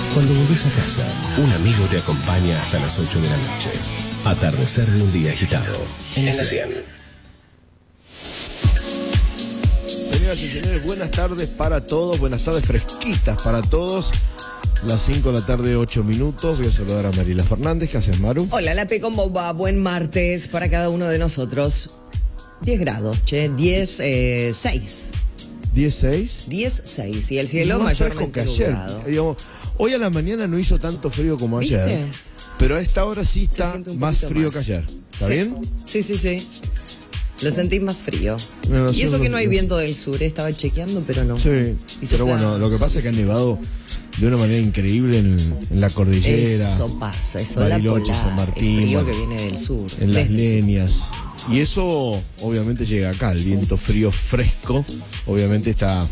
Cuando volvés a casa, un amigo te acompaña hasta las 8 de la noche. Atardecer de un día agitado. En la 100. Señoras y señores, buenas tardes para todos. Buenas tardes fresquitas para todos. Las 5 de la tarde, 8 minutos. Voy a saludar a Mariela Fernández. ¿Qué haces, Maru? Hola, Lape, ¿cómo va? Buen martes para cada uno de nosotros. 10 grados, che. 6. 16. 6. Y el cielo Más mayormente fresco que ayer. nublado. Digamos, hoy a la mañana no hizo tanto frío como ayer. ¿Viste? Pero a esta hora sí Se está siente un más poquito frío más. que ayer. ¿Está Sí. bien? Sí. Lo sentí más frío. No, y eso nosotros- que no hay viento del sur, estaba chequeando, pero no. Sí. Y Pero sopla- bueno, lo que pasa es que ha nevado de una manera increíble en la cordillera. Eso pasa, eso es la Bariloche, polar, San Martín, el frío bueno, que viene del sur. en las desde el sur. leñas. Y eso obviamente llega acá, el viento frío fresco, obviamente está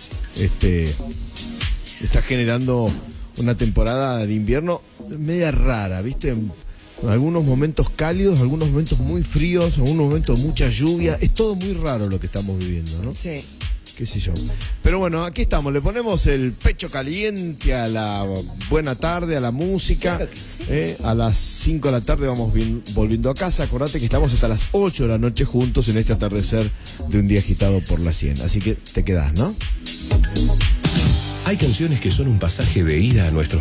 generando una temporada de invierno media rara, ¿viste? Algunos momentos cálidos, algunos momentos muy fríos, algunos momentos de mucha lluvia. Es todo muy raro lo que estamos viviendo, ¿no? Sí. Qué sé yo. Pero bueno, aquí estamos, le ponemos el pecho caliente a la buena tarde, a la música. Claro que sí. A las 5 de la tarde vamos volviendo a casa. Acordate que estamos hasta las 8 de la noche juntos en este atardecer de un día agitado por la 100. Así que te quedás, ¿no? Hay canciones que son un pasaje de ida a nuestros